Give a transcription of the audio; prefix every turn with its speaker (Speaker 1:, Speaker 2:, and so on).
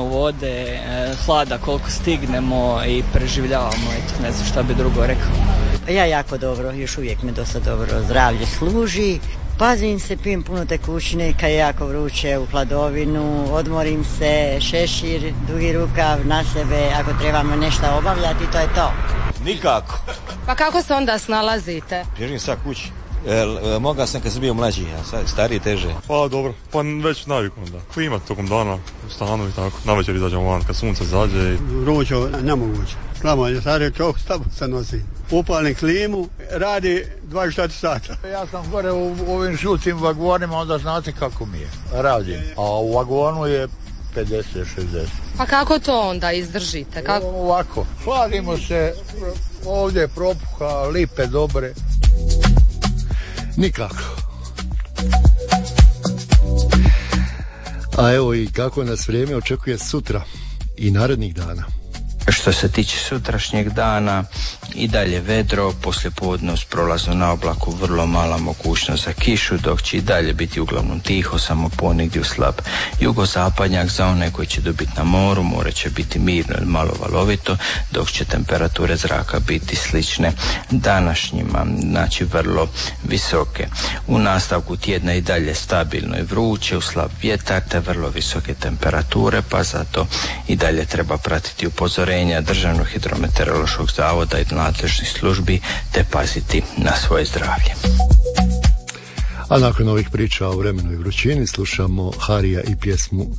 Speaker 1: puno vode, hlada koliko stignemo i preživljavamo, eto, ne znam šta bi drugo rekao.
Speaker 2: Ja jako dobro, još uvijek me dosta dobro zdravlje služi. Pazim se, pijem puno tekućine kad je jako vruće, u hladovinu, odmorim se, šešir, dugi rukav na sebe, ako trebamo nešto obavljati, to je to.
Speaker 3: Nikako.
Speaker 4: Pa kako se onda snalazite?
Speaker 3: Bježim sad kući. Mogao sam kad sam bio mlađi, a sad stariji teže.
Speaker 5: Pa dobro, pa već navikom da. Klima tokom dana u stanu i tako. Na večer izađemo van kad sunce zađe.
Speaker 6: Vruće, nemoguće. Slama je stariji čovjek, slabo se nosi. Upalim klimu, radi 24 sata.
Speaker 7: Ja sam gore u ovim žutim vagonima, onda znate kako mi je. Radim. A u vagonu je 50-60.
Speaker 4: Pa kako to onda izdržite? Kako?
Speaker 7: Ovako, hladimo se, ovdje je propuha, lipe dobre.
Speaker 8: Nikako. A evo i kako nas vrijeme očekuje sutra i narednih dana.
Speaker 9: Što se tiče sutrašnjeg dana, i dalje vedro, poslijepodne uz prolaznu oblaku vrlo mala mogućnost za kišu, dok će i dalje biti uglavnom tiho, samo ponegdje slab jugozapadnjak. Za one koji će dobiti na moru, more će biti mirno ili malo valovito, dok će temperature zraka biti slične današnjima, znači vrlo visoke. U nastavku tjedna i dalje stabilno i vruće, uz slab vjetar te vrlo visoke temperature, pa zato i dalje treba pratiti upozorenja Državnog hidrometeorološkog zavoda i nadležnih službi te paziti na svoje zdravlje.
Speaker 8: A nakon ovih priča o vremenu i vrućini slušamo Harija i pjesmu